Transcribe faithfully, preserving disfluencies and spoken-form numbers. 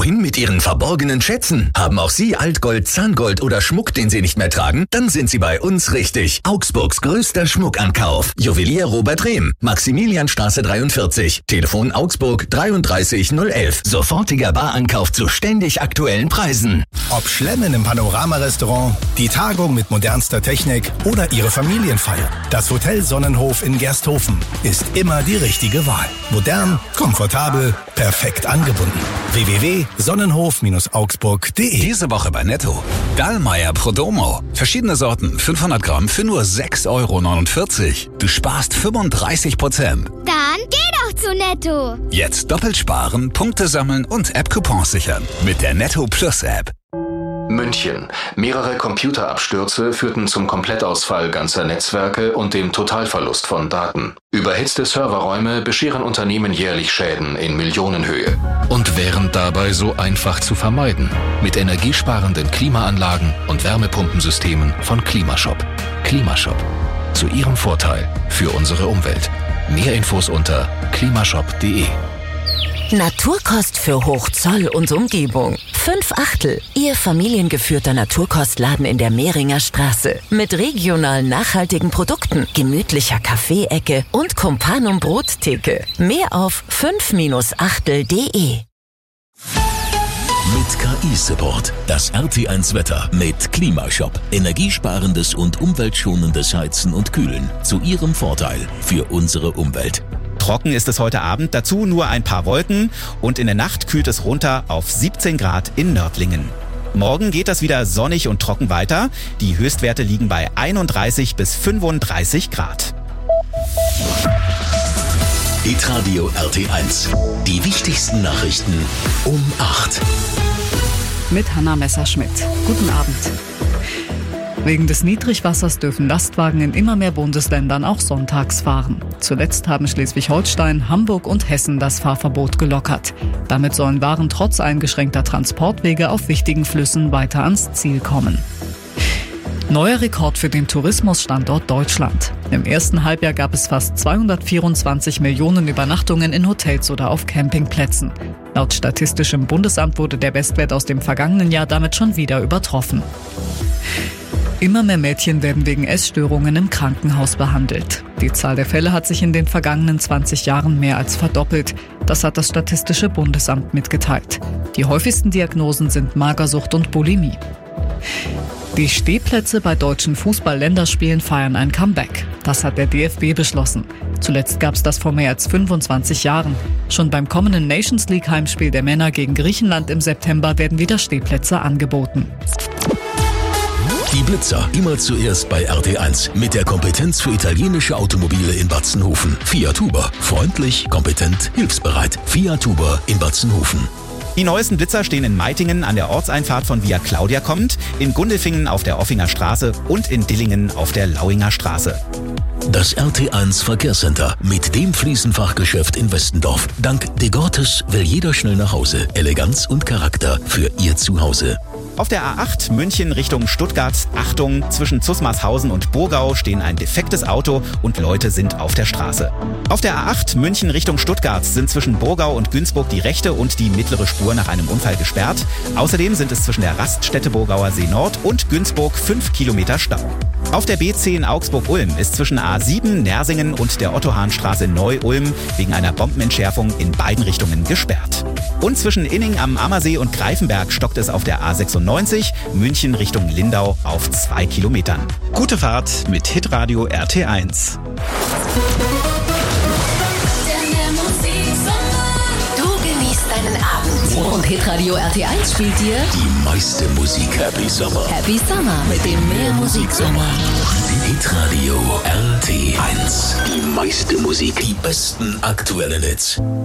Wohin mit Ihren verborgenen Schätzen? Haben auch Sie Altgold, Zahngold oder Schmuck, den Sie nicht mehr tragen? Dann sind Sie bei uns richtig. Augsburgs größter Schmuckankauf. Juwelier Robert Rehm. Maximilianstraße dreiundvierzig. Telefon Augsburg dreiunddreißig null elf. Sofortiger Barankauf zu ständig aktuellen Preisen. Ob Schlemmen im Panorama-Restaurant, die Tagung mit modernster Technik oder Ihre Familienfeier. Das Hotel Sonnenhof in Gersthofen ist immer die richtige Wahl. Modern, komfortabel, perfekt angebunden. w w w punkt sonnenhof Bindestrich augsburg punkt de. Diese Woche bei Netto. Dallmayr Prodomo. Verschiedene Sorten, fünfhundert Gramm für nur sechs Euro neunundvierzig. Du sparst fünfunddreißig Prozent. Dann geh doch zu Netto. Jetzt doppelt sparen, Punkte sammeln und App-Coupons sichern. Mit der Netto Plus App. München. Mehrere Computerabstürze führten zum Komplettausfall ganzer Netzwerke und dem Totalverlust von Daten. Überhitzte Serverräume bescheren Unternehmen jährlich Schäden in Millionenhöhe. Und wären dabei so einfach zu vermeiden. Mit energiesparenden Klimaanlagen und Wärmepumpensystemen von Klimashop. Klimashop. Zu Ihrem Vorteil für unsere Umwelt. Mehr Infos unter klimashop punkt de. Naturkost für Hochzoll und Umgebung. Fünf Achtel. Ihr familiengeführter Naturkostladen in der Mehringer Straße. Mit regional nachhaltigen Produkten, gemütlicher Kaffeeecke und Companum Brottheke. Mehr auf fünf Achtel punkt de. Mit K I-Support. Das R T eins Wetter mit Klimashop. Energiesparendes und umweltschonendes Heizen und Kühlen. Zu Ihrem Vorteil für unsere Umwelt. Trocken ist es heute Abend, dazu nur ein paar Wolken und in der Nacht kühlt es runter auf siebzehn Grad in Nördlingen. Morgen geht das wieder sonnig und trocken weiter. Die Höchstwerte liegen bei einunddreißig bis fünfunddreißig Grad. Hitradio R T eins. Die wichtigsten Nachrichten um acht. Mit Hanna Messerschmidt. Guten Abend. Wegen des Niedrigwassers dürfen Lastwagen in immer mehr Bundesländern auch sonntags fahren. Zuletzt haben Schleswig-Holstein, Hamburg und Hessen das Fahrverbot gelockert. Damit sollen Waren trotz eingeschränkter Transportwege auf wichtigen Flüssen weiter ans Ziel kommen. Neuer Rekord für den Tourismusstandort Deutschland. Im ersten Halbjahr gab es fast zweihundertvierundzwanzig Millionen Übernachtungen in Hotels oder auf Campingplätzen. Laut Statistischem Bundesamt wurde der Bestwert aus dem vergangenen Jahr damit schon wieder übertroffen. Immer mehr Mädchen werden wegen Essstörungen im Krankenhaus behandelt. Die Zahl der Fälle hat sich in den vergangenen zwanzig Jahren mehr als verdoppelt. Das hat das Statistische Bundesamt mitgeteilt. Die häufigsten Diagnosen sind Magersucht und Bulimie. Die Stehplätze bei deutschen Fußball-Länderspielen feiern ein Comeback. Das hat der D F B beschlossen. Zuletzt gab es das vor mehr als fünfundzwanzig Jahren. Schon beim kommenden Nations League Heimspiel der Männer gegen Griechenland im September werden wieder Stehplätze angeboten. Die Blitzer, immer zuerst bei R T eins. Mit der Kompetenz für italienische Automobile in Batzenhofen. Fiat Huber. Freundlich, kompetent, hilfsbereit. Fiat Huber in Batzenhofen. Die neuesten Blitzer stehen in Meitingen an der Ortseinfahrt von Via Claudia kommend, in Gundelfingen auf der Offinger Straße und in Dillingen auf der Lauinger Straße. Das R T eins Verkehrscenter mit dem Fliesenfachgeschäft in Westendorf. Dank De Gortes will jeder schnell nach Hause. Eleganz und Charakter für Ihr Zuhause. Auf der A acht München Richtung Stuttgart, Achtung, zwischen Zusmarshausen und Burgau stehen ein defektes Auto und Leute sind auf der Straße. Auf der A acht München Richtung Stuttgart sind zwischen Burgau und Günzburg die rechte und die mittlere Spur nach einem Unfall gesperrt. Außerdem sind es zwischen der Raststätte Burgauer See Nord und Günzburg fünf Kilometer Stau. Auf der B zehn Augsburg-Ulm ist zwischen A sieben Nersingen und der Otto-Hahn-Straße Neu-Ulm wegen einer Bombenentschärfung in beiden Richtungen gesperrt. Und zwischen Inning am Ammersee und Greifenberg stockt es auf der A sechsundneunzig, München Richtung Lindau auf zwei Kilometern. Gute Fahrt mit Hitradio R T eins. Du genießt deinen Abend. Und Hitradio R T eins spielt dir Die meiste Musik. Happy Summer. Happy Summer mit dem Mehrmusiksommer. Hitradio R T eins. Die meiste Musik. Die besten aktuellen Hits.